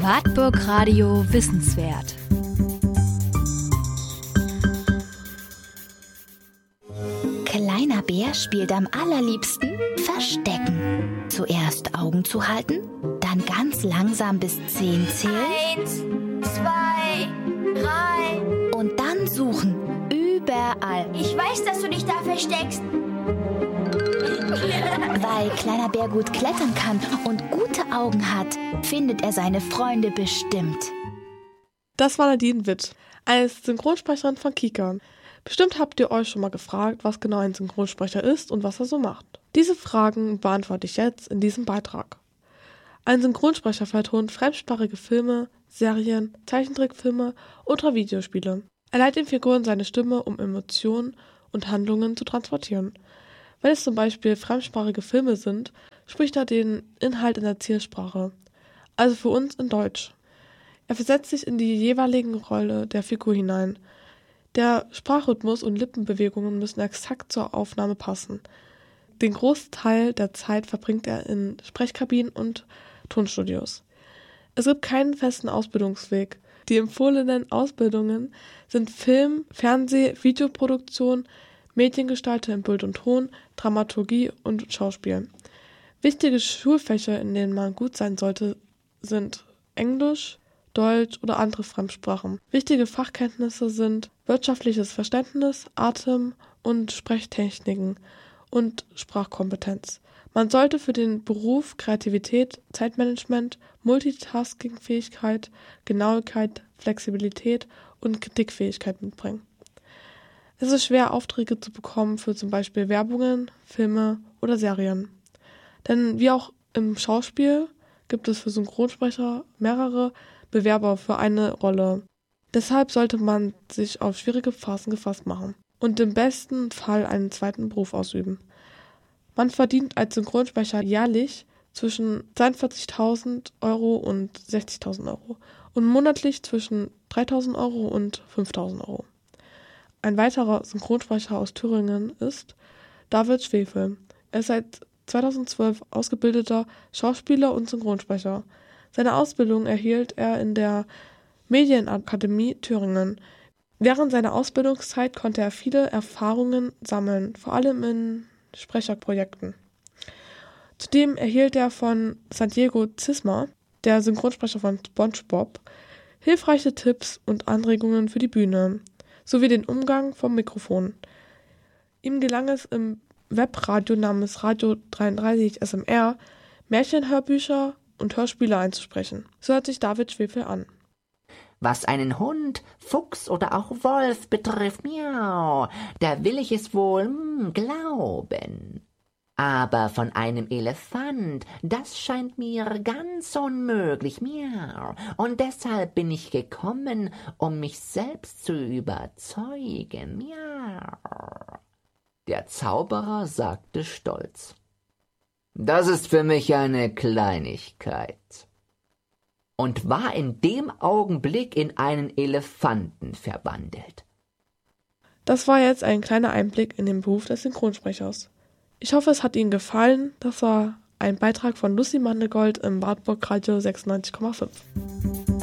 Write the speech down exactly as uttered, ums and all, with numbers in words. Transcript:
Wartburg Radio Wissenswert. Kleiner Bär spielt am allerliebsten Verstecken. Zuerst Augen zu halten, dann ganz langsam bis zehn zählen. Eins, zwei, drei. Und dann suchen. Überall. Ich weiß, dass du dich da versteckst. Weil Kleiner Bär gut klettern kann und gute Augen hat, findet er seine Freunde bestimmt. Das war Nadine Witt, als Synchronsprecherin von Kika. Bestimmt habt ihr euch schon mal gefragt, was genau ein Synchronsprecher ist und was er so macht. Diese Fragen beantworte ich jetzt in diesem Beitrag. Ein Synchronsprecher vertont fremdsprachige Filme, Serien, Zeichentrickfilme oder Videospiele. Er leiht den Figuren seine Stimme, um Emotionen und Handlungen zu transportieren. Wenn es zum Beispiel fremdsprachige Filme sind, spricht er den Inhalt in der Zielsprache, also für uns in Deutsch. Er versetzt sich in die jeweilige Rolle der Figur hinein. Der Sprachrhythmus und Lippenbewegungen müssen exakt zur Aufnahme passen. Den Großteil der Zeit verbringt er in Sprechkabinen und Tonstudios. Es gibt keinen festen Ausbildungsweg. Die empfohlenen Ausbildungen sind Film, Fernseh, Videoproduktion, Mediengestalter in Bild und Ton, Dramaturgie und Schauspiel. Wichtige Schulfächer, in denen man gut sein sollte, sind Englisch, Deutsch oder andere Fremdsprachen. Wichtige Fachkenntnisse sind wirtschaftliches Verständnis, Atem- und Sprechtechniken und Sprachkompetenz. Man sollte für den Beruf Kreativität, Zeitmanagement, Multitasking-Fähigkeit, Genauigkeit, Flexibilität und Kritikfähigkeit mitbringen. Es ist schwer, Aufträge zu bekommen für zum Beispiel Werbungen, Filme oder Serien. Denn wie auch im Schauspiel gibt es für Synchronsprecher mehrere Bewerber für eine Rolle. Deshalb sollte man sich auf schwierige Phasen gefasst machen und im besten Fall einen zweiten Beruf ausüben. Man verdient als Synchronsprecher jährlich zwischen zweiundvierzigtausend Euro und sechzigtausend Euro und monatlich zwischen dreitausend Euro und fünftausend Euro. Ein weiterer Synchronsprecher aus Thüringen ist David Schwefel. Er ist seit zweitausendzwölf ausgebildeter Schauspieler und Synchronsprecher. Seine Ausbildung erhielt er in der Medienakademie Thüringen. Während seiner Ausbildungszeit konnte er viele Erfahrungen sammeln, vor allem in Sprecherprojekten. Zudem erhielt er von Santiago Zisma, der Synchronsprecher von SpongeBob, hilfreiche Tipps und Anregungen für die Bühne sowie den Umgang vom Mikrofon. Ihm gelang es im Webradio namens Radio dreiunddreißig S M R Märchenhörbücher und Hörspiele einzusprechen. So hört sich David Schwefel an. Was einen Hund, Fuchs oder auch Wolf betrifft, miau, da will ich es wohl hm, glauben. Aber von einem Elefant, das scheint mir ganz unmöglich, miau. Und deshalb bin ich gekommen, um mich selbst zu überzeugen, miau. Der Zauberer sagte stolz: Das ist für mich eine Kleinigkeit. Und war in dem Augenblick in einen Elefanten verwandelt. Das war jetzt ein kleiner Einblick in den Beruf des Synchronsprechers. Ich hoffe, es hat Ihnen gefallen. Das war ein Beitrag von Lucy Mandelgold im Wartburg Radio sechsundneunzig Komma fünf.